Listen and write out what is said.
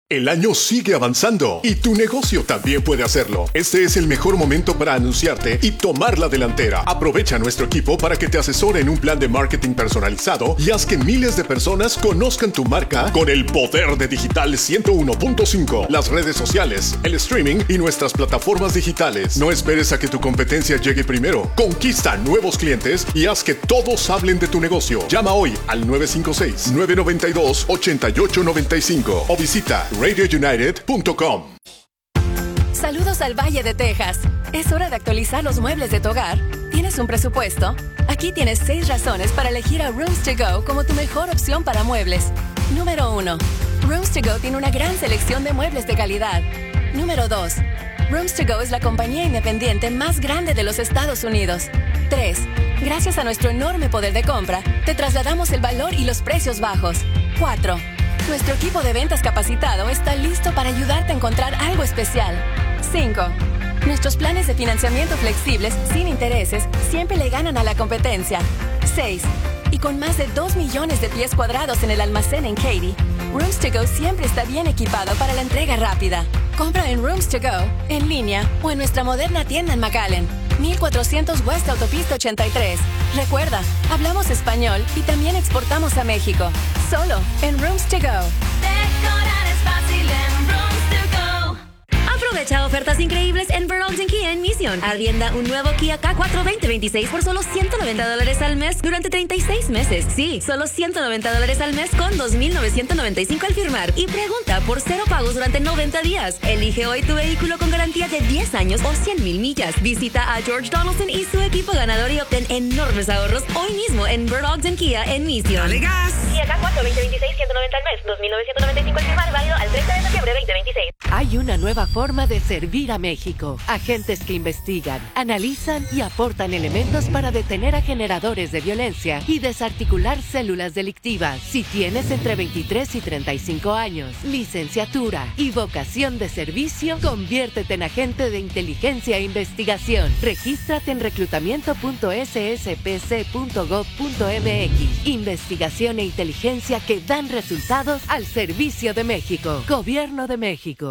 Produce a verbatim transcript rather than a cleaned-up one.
El año sigue avanzando y tu negocio también puede hacerlo. Este es el mejor momento para anunciarte y tomar la delantera. Aprovecha a nuestro equipo para que te asesore en un plan de marketing personalizado y haz que miles de personas conozcan tu marca con el poder de Digital ciento uno punto cinco, las redes sociales, el streaming y nuestras plataformas digitales. No esperes a que tu competencia llegue primero. Conquista nuevos clientes y haz que todos hablen de tu negocio. Llama hoy al nueve cinco seis, nueve nueve dos, ocho ocho nueve cinco o visita radio united punto com. Saludos al Valle de Texas. ¿Es hora de actualizar los muebles de tu hogar? ¿Tienes un presupuesto? Aquí tienes seis razones para elegir a Rooms to Go como tu mejor opción para muebles. Número uno. Rooms to Go tiene una gran selección de muebles de calidad. Número dos. Rooms to Go es la compañía independiente más grande de los Estados Unidos. tres. Gracias a nuestro enorme poder de compra, te trasladamos el valor y los precios bajos. cuatro. Nuestro equipo de ventas capacitado está listo para ayudarte a encontrar algo especial. cinco. Nuestros planes de financiamiento flexibles, sin intereses, siempre le ganan a la competencia. seis. Y con más de dos millones de pies cuadrados en el almacén en Katy, Rooms to Go siempre está bien equipado para la entrega rápida. Compra en Rooms to Go, en línea o en nuestra moderna tienda en McAllen, mil cuatrocientos West Autopista ochenta y tres. Recuerda, hablamos español y también exportamos a México. Solo en Rooms to Go. Decorar es fácil en Rooms to Go. Aprovecha ofertas increíbles en Burlington Kia en Mission. Arrienda un nuevo Kia K cuatro veinte veintiséis por solo ciento noventa dólares al mes durante treinta y seis meses. Sí, solo ciento noventa dólares al mes con dos mil novecientos noventa y cinco al firmar. Y pregunta por cero pagos durante noventa días. Elige hoy tu vehículo con garantía de diez años o cien mil millas. Visita a George Donaldson y su equipo ganador y obtén enormes ahorros hoy mismo en Burlington Kia en Mission. ¡Dale gas! Kia K cuatro veinte veintiséis, ciento noventa al mes, dos mil novecientos noventa y cinco al firmar, válido al treinta de septiembre veinte veintiséis. Hay una nueva forma de servir a México. Agentes que investigan, analizan y aportan elementos para detener a generadores de violencia y desarticular células delictivas. Si tienes entre veintitrés y treinta y cinco años, licenciatura y vocación de servicio, conviértete en agente de inteligencia e investigación. Regístrate en reclutamiento punto s s p c punto gov punto m x. Investigación e inteligencia que dan resultados al servicio de México. Gobierno de México.